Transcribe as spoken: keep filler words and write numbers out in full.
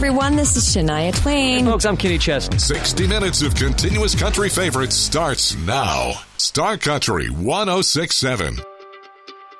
everyone. This is Shania Twain. Hey, folks, I'm Kenny Chesney. sixty minutes of continuous country favorites starts now. Star Country one oh six point seven.